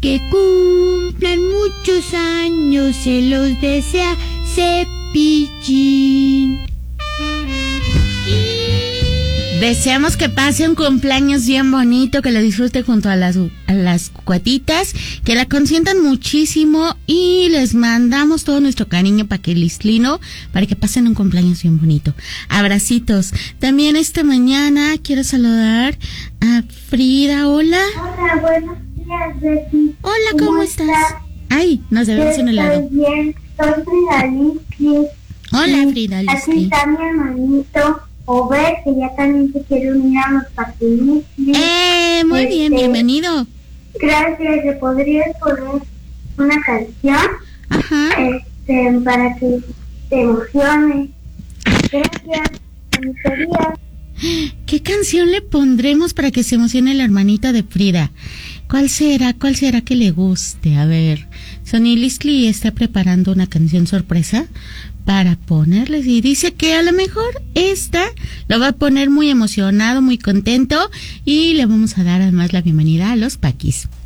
Que cumplan muchos años, se los desea Cepillín. Deseamos que pase un cumpleaños bien bonito, que lo disfrute junto a las cuatitas, que la consientan muchísimo y les mandamos todo nuestro cariño para que pasen un cumpleaños bien bonito. Abracitos. También esta mañana quiero saludar a Frida. Hola. Hola, buenos días, Betty. Hola, ¿cómo estás? Ay, nos debemos un helado. Estoy bien, soy Frida Liski. Hola, Frida Liski. Aquí está mi hermanito Over, que ya también se quiere unir a los patinis. Muy bien, bienvenido. Gracias, ¿le podrías poner una canción? Ajá. Para que te emociones. Gracias, bonito día. ¿Qué canción le pondremos para que se emocione la hermanita de Frida? ¿Cuál será que le guste? A ver, Sonny Listley está preparando una canción sorpresa para ponerles y dice que a lo mejor esta lo va a poner muy emocionado, muy contento y le vamos a dar además la bienvenida a los Paquis.